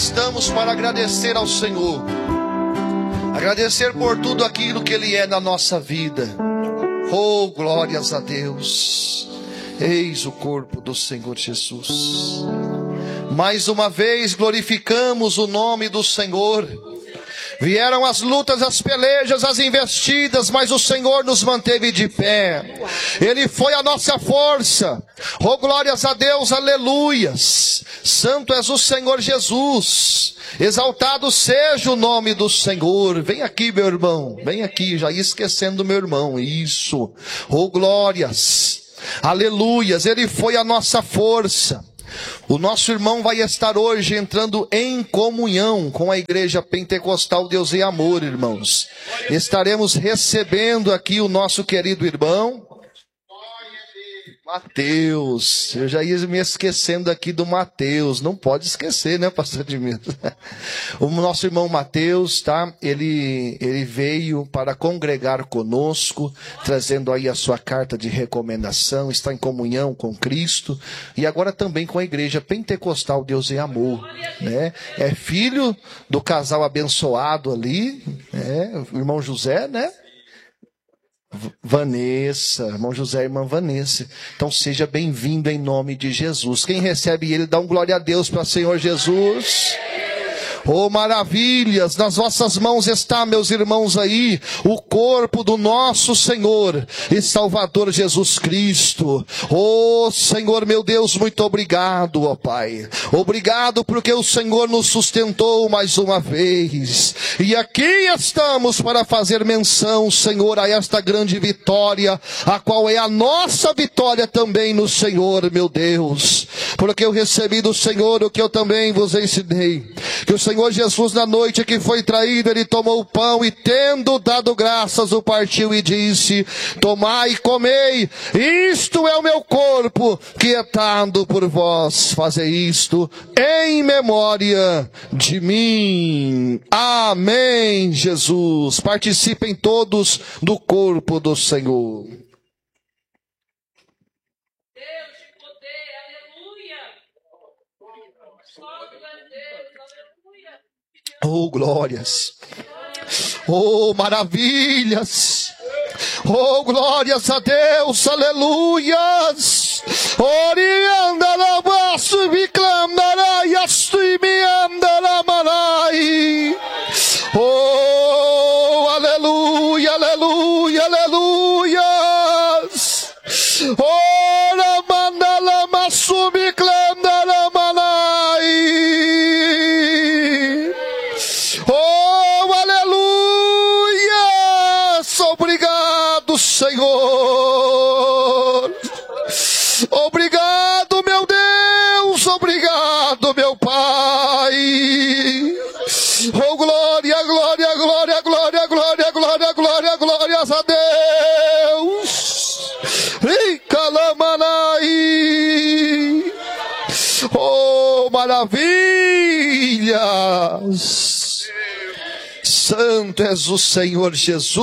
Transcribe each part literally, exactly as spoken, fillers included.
Estamos para agradecer ao Senhor, agradecer por tudo aquilo que Ele é na nossa vida. Oh, glórias a Deus. Eis o corpo do Senhor Jesus. Mais uma vez glorificamos o nome do Senhor. Vieram as lutas, as pelejas, as investidas, mas o Senhor nos manteve de pé. Ele foi a nossa força. Oh, glórias a Deus, aleluias. Santo és o Senhor Jesus. Exaltado seja o nome do Senhor. Vem aqui, meu irmão. Vem aqui, já ia esquecendo meu irmão. Isso. Oh, glórias. Aleluias. Ele foi a nossa força. O nosso irmão vai estar hoje entrando em comunhão com a Igreja Pentecostal Deus e Amor, irmãos. Estaremos recebendo aqui o nosso querido irmão Mateus. Eu já ia me esquecendo aqui do Mateus. Não pode esquecer, né, pastor Edmilson? O nosso irmão Mateus, tá? Ele, ele veio para congregar conosco, trazendo aí a sua carta de recomendação, está em comunhão com Cristo e agora também com a Igreja Pentecostal Deus e Amor, né? É filho do casal abençoado ali, né? O irmão José, né? Vanessa, irmão José e irmã Vanessa. Então seja bem-vindo em nome de Jesus. Quem recebe ele, dá um glória a Deus para o Senhor Jesus. Oh, maravilhas, nas vossas mãos está, meus irmãos, aí, o corpo do nosso Senhor e Salvador Jesus Cristo. Oh, Senhor, meu Deus, muito obrigado, ó Pai. Obrigado porque o Senhor nos sustentou mais uma vez. E aqui estamos para fazer menção, Senhor, a esta grande vitória, a qual é a nossa vitória também no Senhor, meu Deus. Porque eu recebi do Senhor o que eu também vos ensinei. Que o Senhor Jesus, na noite que foi traído, ele tomou o pão e, tendo dado graças, o partiu e disse: tomai e comei, isto é o meu corpo que é dado por vós, fazei isto em memória de mim. Amém, Jesus. Participem todos do corpo do Senhor. Oh, glórias. Oh, maravilhas. Oh, glórias a Deus. Aleluias. Oriandarabasu biclamdarai astuimiandaramanai. Oh, aleluia, aleluia, aleluias. Ora mandala masumi clamdaramanai. Oh, aleluia! Obrigado, Senhor. Obrigado, meu Deus. Obrigado, meu Pai. Oh, glória, glória, glória, glória, glória, glória, glória, glórias a Deus. Icalamanai. Oh, maravilhas. Santo és o Senhor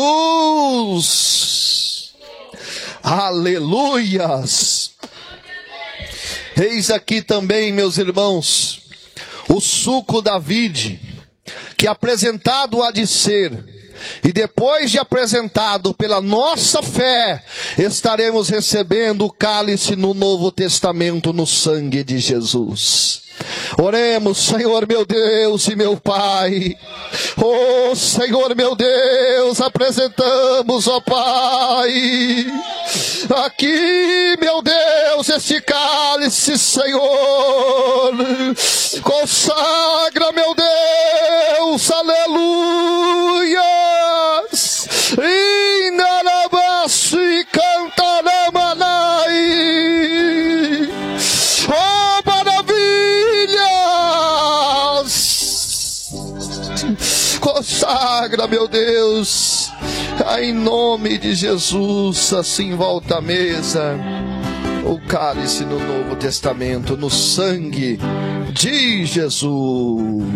Jesus. Aleluias. Eis aqui também, meus irmãos, o suco da vide, que apresentado há de ser, e depois de apresentado pela nossa fé, estaremos recebendo o cálice no Novo Testamento no sangue de Jesus. Oremos, Senhor meu Deus e meu Pai. Oh, Senhor meu Deus, apresentamos, ó Pai, aqui, meu Deus, este cálice, Senhor. Consagra, meu Deus, aleluias. Inarabasu e cantaramanai. Oh, consagra, meu Deus, em nome de Jesus. Assim volta à mesa o cálice no Novo Testamento, no sangue de Jesus.